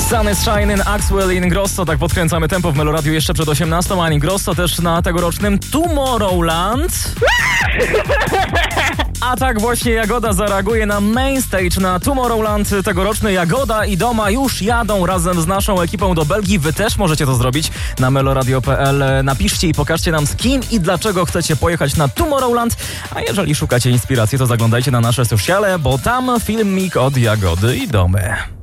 Sun is Shining, Axwell i Ingrosso. Tak podkręcamy tempo w Meloradiu jeszcze przed 18, a Ingrosso też na tegorocznym Tomorrowland. A tak właśnie Jagoda zareaguje na main stage na Tomorrowland tegoroczny. Jagoda i Doma już jadą razem z naszą ekipą do Belgii. Wy też możecie to zrobić na meloradio.pl. Napiszcie i pokażcie nam, z kim i dlaczego chcecie pojechać na Tomorrowland. A jeżeli szukacie inspiracji, to zaglądajcie na nasze sociale, bo tam filmik od Jagody i Domy.